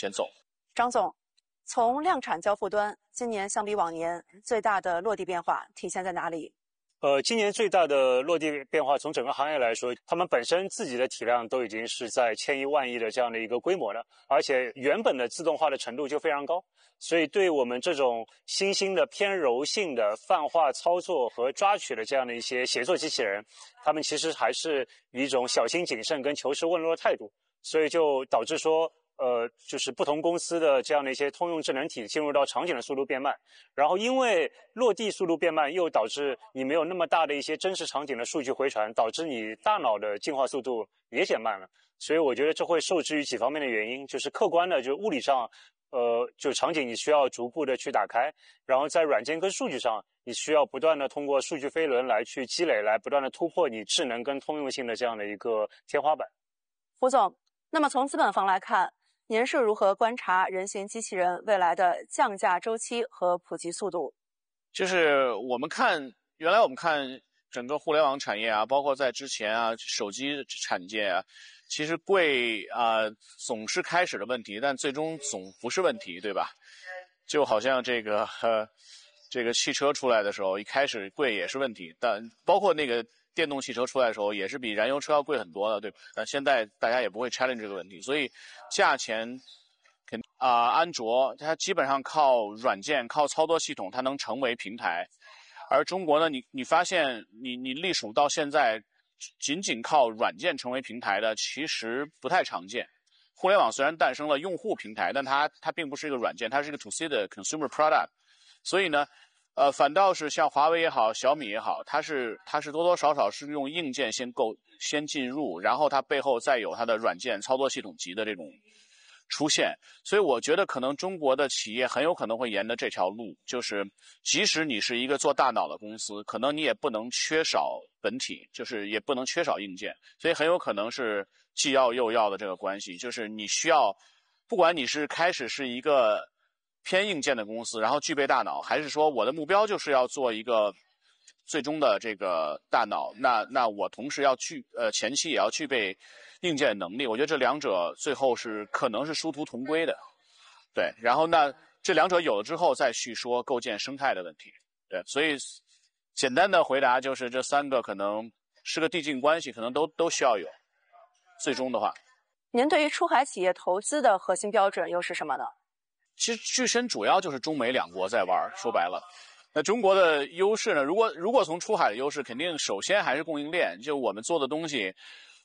前走。 张总，从量产交付端，今年相比往年最大的落地变化体现在哪里？ 今年最大的落地变化，从整个行业来说，他们本身自己的体量都已经是在千亿万亿的这样的一个规模了，而且原本的自动化的程度就非常高，所以对我们这种新兴的偏柔性的泛化操作和抓取的这样的一些协作机器人，他们其实还是以一种小心谨慎跟求实问路的态度，所以就导致说就是不同公司的这样的一些通用智能体进入到场景的速度变慢，然后因为落地速度变慢，又导致你没有那么大的一些真实场景的数据回传，导致你大脑的进化速度也减慢了。所以我觉得这会受制于几方面的原因，就是客观的，就是物理上，就场景你需要逐步的去打开，然后在软件跟数据上，你需要不断的通过数据飞轮来去积累，来不断的突破你智能跟通用性的这样的一个天花板。 胡总，那么从资本方来看，您是如何观察人形机器人未来的降价周期和普及速度？ 就是原来我们看整个互联网产业啊，包括在之前啊，手机产业啊，其实贵总是开始的问题，但最终总不是问题，对吧？就好像这个汽车出来的时候，一开始贵也是问题，但包括那个电动汽车出来的时候，也是比燃油车要贵很多的，对吧？但现在大家也不会 challenge 这个问题，所以价钱安卓它基本上靠软件、靠操作系统，它能成为平台。而中国呢，你发现你隶属到现在，仅仅靠软件成为平台的，其实不太常见。互联网虽然诞生了用户平台，但它并不是一个软件，它是一个 to C 的 consumer product。所以呢，反倒是像华为也好，小米也好，它是多多少少是用硬件先进入，然后它背后再有它的软件操作系统级的这种出现。所以我觉得可能中国的企业很有可能会沿着这条路，就是即使你是一个做大脑的公司，可能你也不能缺少本体，就是也不能缺少硬件，所以很有可能是既要又要的这个关系，就是你需要，不管你是开始是一个偏硬件的公司，然后具备大脑，还是说我的目标就是要做一个最终的这个大脑，那我同时要前期也要具备硬件能力，我觉得这两者最后是可能是殊途同归的，对。然后那这两者有了之后，再去说构建生态的问题，对。所以简单的回答就是这三个可能是个递进关系，可能都需要有。最终的话， 您对于出海企业投资的核心标准又是什么呢？ 其实具身主要就是中美两国在玩，说白了。那中国的优势呢？如果从出海的优势，肯定首先还是供应链。就我们做的东西，